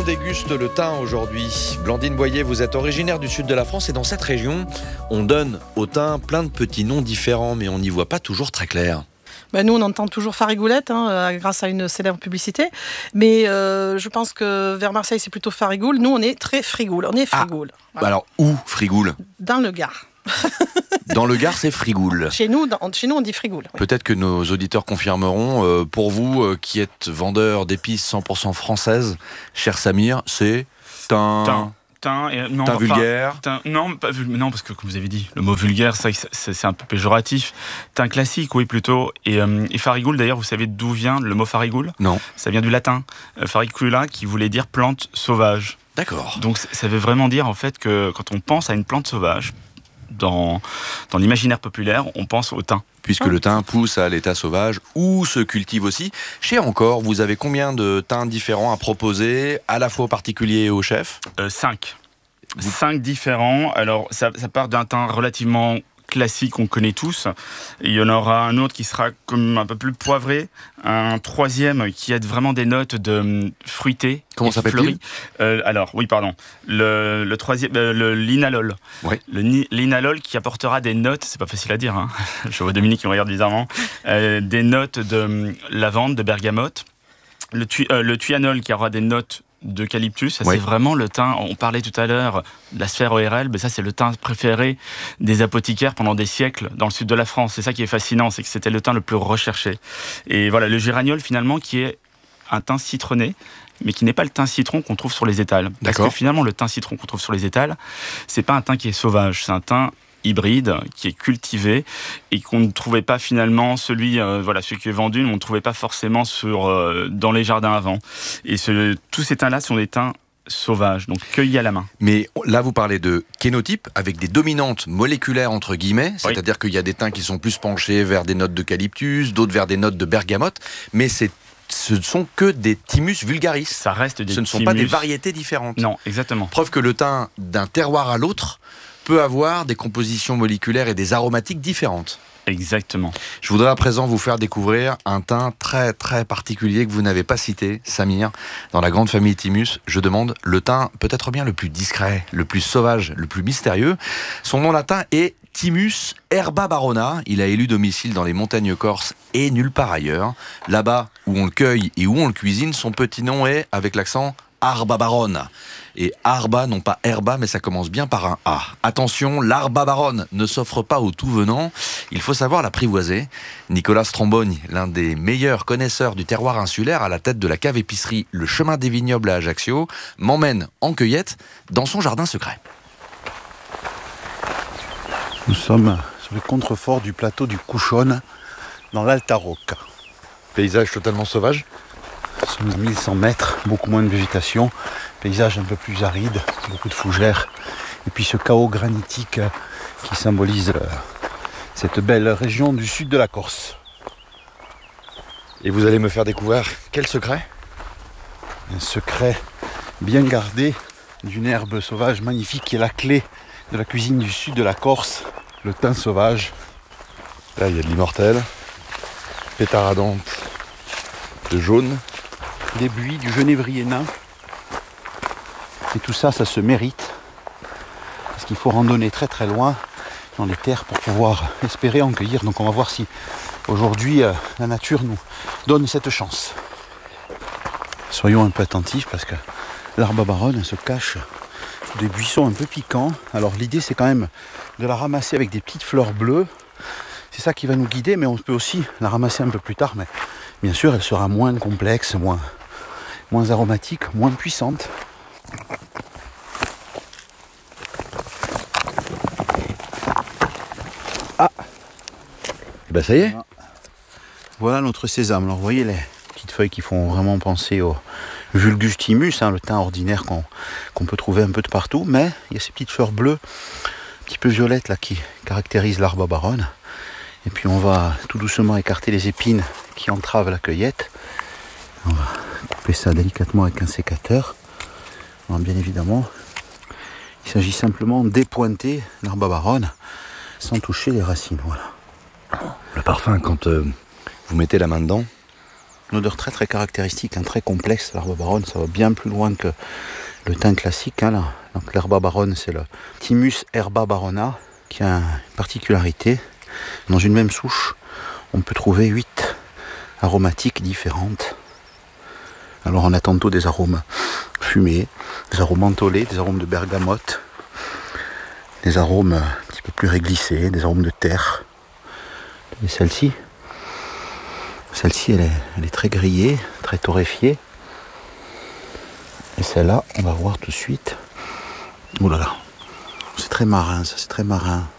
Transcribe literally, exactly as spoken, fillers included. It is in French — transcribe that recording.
déguste le thym aujourd'hui. Blandine Boyer, vous êtes originaire du sud de la France et dans cette région, on donne au thym plein de petits noms différents, mais on n'y voit pas toujours très clair. Ben nous, on entend toujours Farigoulette, hein, grâce à une célèbre publicité. Mais euh, je pense que vers Marseille, c'est plutôt Farigoule. Nous, on est très Frigoule. On est Frigoule. Ah, voilà. Alors, où Frigoule ? Dans le Gard. Dans le Gard, c'est Frigoule. Chez nous, dans, chez nous on dit Frigoule. Oui. Peut-être que nos auditeurs confirmeront. Euh, pour vous, euh, qui êtes vendeur d'épices cent pour cent françaises, cher Samir, c'est thym. Thym. Thym, et, non, thym enfin, vulgaire. Thym, non, pas, non, parce que comme vous avez dit, le mot vulgaire, c'est, c'est, c'est un peu péjoratif. Thym classique, oui, plutôt. Et, euh, et farigoule, d'ailleurs, vous savez d'où vient le mot farigoule ? Non. Ça vient du latin. Euh, faricula, qui voulait dire plante sauvage. D'accord. Donc ça veut vraiment dire, en fait, que quand on pense à une plante sauvage, dans, dans l'imaginaire populaire, on pense au thym. Puisque ah. le thym pousse à l'état sauvage ou se cultive aussi. Chez Encore, vous avez combien de thym différents à proposer, à la fois aux particuliers et aux chefs ? euh, Cinq. Vous... Cinq différents. Alors, ça, ça part d'un thym relativement classique qu'on connaît tous. Il y en aura un autre qui sera comme un peu plus poivré. Un troisième qui a vraiment des notes de fruité. Comment s'appelle-t-il ? euh, Alors, oui, pardon. Le, le troisième, euh, le linalol. Oui. Le ni, linalol qui apportera des notes, c'est pas facile à dire, hein. Je vois Dominique qui me regarde bizarrement, euh, des notes de lavande, de bergamote. Le, tu, euh, le tuyanol qui aura des notes d'eucalyptus, ça oui. C'est vraiment le thym, on parlait tout à l'heure de la sphère O R L, mais ça c'est le thym préféré des apothicaires pendant des siècles dans le sud de la France. C'est ça qui est fascinant, c'est que c'était le thym le plus recherché. Et voilà, le géraniol finalement qui est un thym citronné, mais qui n'est pas le thym citron qu'on trouve sur les étals. Parce D'accord. que finalement le thym citron qu'on trouve sur les étals, c'est pas un thym qui est sauvage, c'est un thym hybride, qui est cultivé et qu'on ne trouvait pas finalement celui, euh, voilà, celui qui est vendu, on ne trouvait pas forcément sur, euh, dans les jardins avant. Et ce, tous ces thym-là sont des thym sauvages, donc cueillis à la main. Mais là, vous parlez de kénotype avec des dominantes moléculaires, entre guillemets, c'est-à-dire oui. qu'il y a des thym qui sont plus penchés vers des notes d'eucalyptus, d'autres vers des notes de bergamote, mais c'est ce ne sont que des thymus vulgaris. Ça reste des Ce ne sont thymus... pas des variétés différentes. Non, exactement. Preuve que le thym, d'un terroir à l'autre, peut avoir des compositions moléculaires et des aromatiques différentes. Exactement. Je voudrais à présent vous faire découvrir un thym très très particulier que vous n'avez pas cité, Samir. Dans la grande famille Thymus, je demande le thym peut-être bien le plus discret, le plus sauvage, le plus mystérieux. Son nom latin est Thymus herbabarona. Il a élu domicile dans les montagnes corses et nulle part ailleurs. Là-bas où on le cueille et où on le cuisine, son petit nom est, avec l'accent, Arbabarone. Et arba, non pas herba, mais ça commence bien par un A. Attention, l'arbabarone ne s'offre pas aux tout venants. Il faut savoir l'apprivoiser. Nicolas Stromboni, l'un des meilleurs connaisseurs du terroir insulaire à la tête de la cave épicerie Le Chemin des Vignobles à Ajaccio, m'emmène en cueillette dans son jardin secret. Nous sommes sur le contrefort du plateau du Couchonne, dans l'Alta Rocca. Paysage totalement sauvage. Sur mille cent mètres, beaucoup moins de végétation, paysage un peu plus aride, beaucoup de fougères, et puis ce chaos granitique qui symbolise cette belle région du sud de la Corse. Et vous allez me faire découvrir quel secret ? Un secret bien gardé d'une herbe sauvage magnifique qui est la clé de la cuisine du sud de la Corse, le thym sauvage. Là il y a de l'immortel, pétaradante de jaune. Des buis, du genévrier nain. Et tout ça, ça se mérite. Parce qu'il faut randonner très très loin dans les terres pour pouvoir espérer en cueillir. Donc on va voir si aujourd'hui euh, la nature nous donne cette chance. Soyons un peu attentifs parce que l'arbabarone se cache sous des buissons un peu piquants. Alors l'idée c'est quand même de la ramasser avec des petites fleurs bleues. C'est ça qui va nous guider, mais on peut aussi la ramasser un peu plus tard. Mais bien sûr, elle sera moins complexe, moins... moins aromatique, moins puissante. Ah, et ben ça y est. Voilà notre sésame. Alors vous voyez les petites feuilles qui font vraiment penser au Vulgus thymus, hein, le thym ordinaire qu'on, qu'on peut trouver un peu de partout, mais il y a ces petites fleurs bleues, un petit peu violettes là, qui caractérisent l'arbabarone. Et puis on va tout doucement écarter les épines qui entravent la cueillette. On va couper ça délicatement avec un sécateur. Alors bien évidemment, il s'agit simplement d'épointer l'arbabarone sans toucher les racines. Voilà. Le parfum, quand euh, vous mettez la main dedans, une odeur très très caractéristique, hein, très complexe. L'herbe baronne, ça va bien plus loin que le thym classique. Hein, là. Donc l'herba baronne, c'est le Thymus herba barona, qui a une particularité. Dans une même souche, on peut trouver huit aromatiques différentes. Alors on a tantôt des arômes fumés, des arômes mentholés, des arômes de bergamote, des arômes un petit peu plus réglissés, des arômes de terre. Et celle-ci, celle-ci elle est, elle est très grillée, très torréfiée. Et celle-là, on va voir tout de suite. Oh là là, c'est très marin, ça c'est très marin.